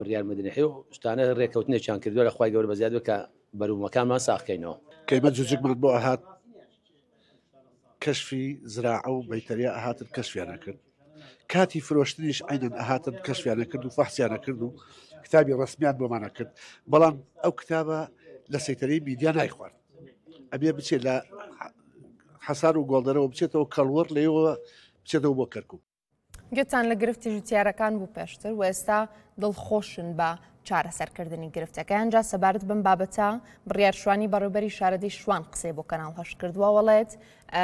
یارمەدەنیحی و شتانە ڕێکەوتنێکیان کردووە لە خوای گەورە بەزیاد کە بەروومەکانمان ساختکەینەوە. کەیمە جوجێکمان بۆ ئەهات کەشفی زراعە و بەیتەریا ئەهاتن کەشفیانە کرد. کاتی فرۆشتنیش عینەن ئەهاتن کەشفیانە کرد و فەحسیانە کرد و کتابی ڕسمیان بۆمانە کرد. بەڵام ئەو کتابە لە سەیتەرەی میدیا نایخوارد. ئەبێ بچێت لە حەسار و گۆڵدەرەوە بچێتەوە کەڵوەڕ لێەوە بچێتەوە بۆ کەرکووک. گوتان لە گرفتی جوتیارەکان بوو پێشتر و ئێستا دڵخۆشن بە چارەسەرکردنی گرفتەکە. ئەنجا سەبارەت بم بابەتە بڕیارشوانی بەڕێوەبەری شارەدەی شوان قسەی بۆ کەناڵ هەشت کردووە وەڵێت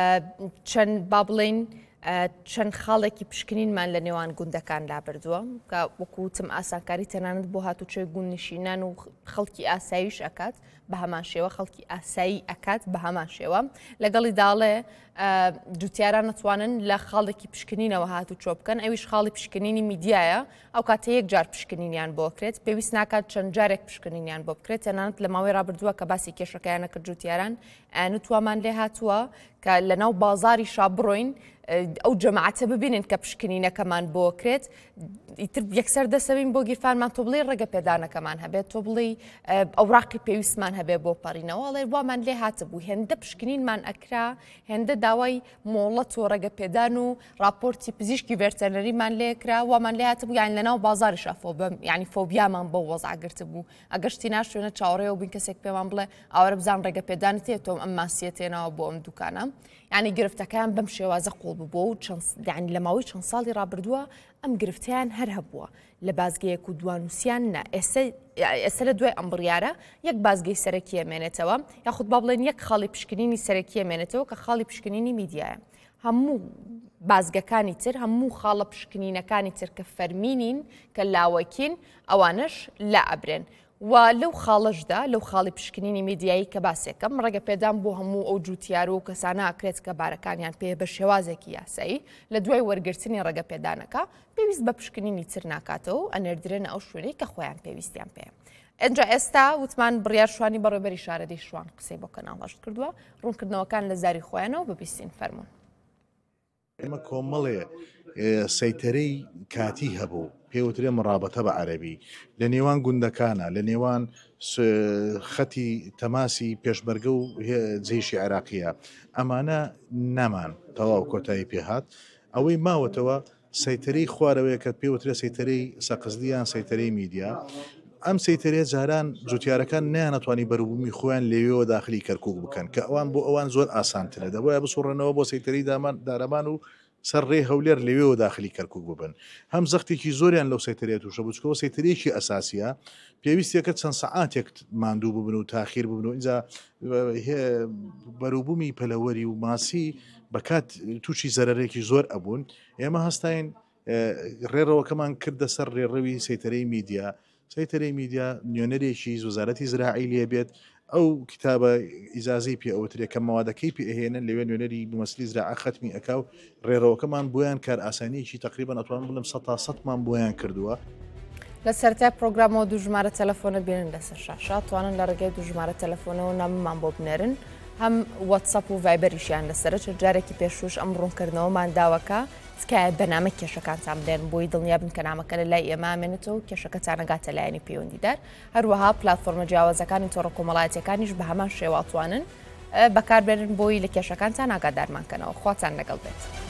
چەند با بڵێن چەند خاڵێکی پشکنینمان لە نێوان گوندەکان لابردووە کە وەکوتم ئاسانکاری تەنانەت بۆ هاتوچۆی گوند نشینان و خەڵکی ئاساییش ئەکات بە هەمان شێوە خەڵکی ئاسایی ئەکات بە هەمان شێوە لەگەڵی داڵێ جوتیاران نەتوانن لە خاڵێکی پشکنینەوە هاتوچۆ بکەن ئەویش خاڵی پشکنینی میدیایە ئەو کاتە یەک جار پشکنینیان بۆ بکرێت پێویست ناکات چەند جارێک پشکنینیان بۆ بکرێت تەنانەت لە ماوەی ڕابردووە کە باسی کێشەکەیانە کرد جوتیاران نتوانمان لێ هاتووە کە لەناو بازاری شابڕۆین ئەو جەماعەتە ببینن کە پشکنینەکەمان بۆ کرێت ئیتر یەکسەر دەسەوین بۆ گیرفانمان تۆ بڵێ ڕێگە پێدانەکەمان هەبێت تۆ بڵێ ئەوراقی پێویستمان هەبێت بۆ پەڕینەوەڵێ وامان لێ هاتبوو هێندە پشکنینمان ئەکرا هێندە داوای مۆڵەت و ڕێگە پێدان و راپۆرتی پزیشکی ڤێرتەنەریمان لێکرا وامان لێ هاتبوو یان لەناو بازاریشە ینی فۆبیامان بۆ وەزعگرت بوو ئەگەشتی ناشوێنە چاوەڕێەوە بین کەسێک پێمان بڵێ ئاوەرە بزان ڕێگە پێدانت هەیە تۆم ئەم ماسیەتێنەوە بۆ ئەم دوکانە ینی گرفتەکان بەم شێوازە قوڵ ببووە و ینی لە ماوەی چەند ساڵی ڕابردووە ئەم گرفتیان هەر هەبووە لە بازگەیەک و دوانوسیان نە ئێستا لە دوای ئەم بڕیارە یەک بازگەی سەرەکی ئەمێنێتەوە یاخود با بڵێن یەک خاڵی پشکنینی سەرەکی ئەمێنێتەوە کە خاڵی پشکنینی میدیایە هەموو بازگەکانی تر هەموو خاڵە پشکنینەکانی تر کە فەرمینین کە لاوەکین ئەوانش لا ئەبرێن و لەو خاڵەشدا لەو خاڵی پشکنینی میدیایی کە باسێکەم ڕێگە پێدان بۆ هەموو ئەو جوتیار و کەسانە ئاکرێت کە بارەکانیان پێ بە شێوازێکی یاسایی لە دوای وەرگرتنی ڕێگە پێدانەکە پێویست بە پشکنینی تر ناکاتەوە و ئەنێردرێنە ئەو شوێنەی کە خۆیان پێویستیان پێ. ئەنجا ئێستا وتمان بڕیارشوانی بەڕێوەبەری شارەدەی شوان قسەی بۆ کەناڵ هەشت کردووە ڕوونکردنەوەکان لە زاری خۆیانەوە ببیستین فەرمون. ئێمە کۆمەڵێ سەیتەرەی کاتی هەبوو پێوترێ مڕابەتە بە عەرەبی لە نێوان گوندەکانە لە نێوان خەتی تەماسی پێشمەرگە و جێیشی عێراقیە ئەمانە نەمان تەواو کۆتایی پێهات ئەوەی ماوەتەوە سەیتەرەی خوارەوەیە کە پێوترێ سەیتەرەی سەقزدیان سەیتەرەی میدیا ئەم سەیتەرێ جاران جوتیارەکان نیانەتوانی بەروبوومی خۆیان لێوێەوە داخلی کەرکووک بکەن کە ئەوان بۆ ئەوان زۆر ئاسانترە دەبایە بسوڕێنەوە بۆ سەیتەرەی دارەمان و سەر ڕێ هەولێر لەوێەوە داخلی کەرکووک ببن هەم زەختێکی زۆریان لەو سەیتەرێت توشە بچکەوە سەیتەرێکی ئەساسیە پێویستێکە چەند سەعاتێک ماندوو ببن و تاخیر ببن و اینجا بەروبوومی پەلەوەری و ماسی بەکات تووشی زەرەرێکی زۆر ئەبوون ئێمە هەستاین ڕێڕەوەکەمان کردە سەر ڕێڕەوی سەیتەرەی میدیا سەیتەرەی میدیا نوێنەرێکی وەزارەتی زراعی لێ بێت ئەو کتابە ئیزازەی پێ ئەوترێت کە مەوادەکەی پێهێنن لەوێ نوێنەری بمەسلی زراعە ختمی ئەکا و ڕێڕەوەکەمان بۆیان کار ئاسانیەکی تقریبا ئەتوان بڵم 100% بۆیان کردووە. لە سەرەتای پرۆگرامەوە دوو ژمارە تەلەفۆنە بێنن لەسەر شاشە توانن لە ڕێگەی دوو ژمارە تەلەفۆنەوە ناممان بۆ بنێرن هەم واتساپ و ڤایبەریشیان لەسەرە جارێکی پێشوش ئەم ڕوونکردنەوەمان داوەکە تکایە بەنامە کێشەکانتان بدەن بۆی دڵنیا بن کە نامەکە لە لای ئێمە ئامێنێتەوە کێشەکەتان نەگاتە لایەنی پەیوەندیدار هەروەها پلاتفۆرمە جیاوازەکانی تۆڕە کۆمەڵایەتیەکانیش بە هەمان شێواتوانن بەکاربێنن بۆی لە کێشەکانتان ئاگادارمانکەنەوە خواتان لەگەڵ بێت.